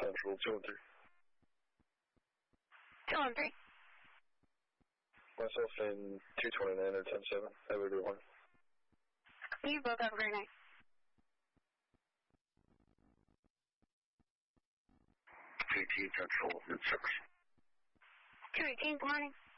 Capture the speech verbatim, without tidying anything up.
Central, two one three. two one three. Myself in two twenty-nine or ten seven. Have a good one. You both have a great night. two eighteen Central, mid six. two eighteen, good morning.